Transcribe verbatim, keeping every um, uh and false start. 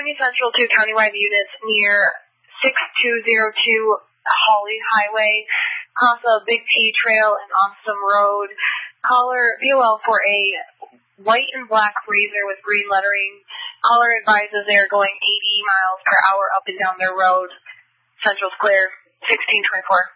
Miami Central two countywide units near six two zero two Holly Highway, across a Big T Trail and Onsum Road. Caller V O L for a white and black Razor with green lettering. Caller advises they are going eighty miles per hour up and down their road. Central Square, sixteen twenty-four.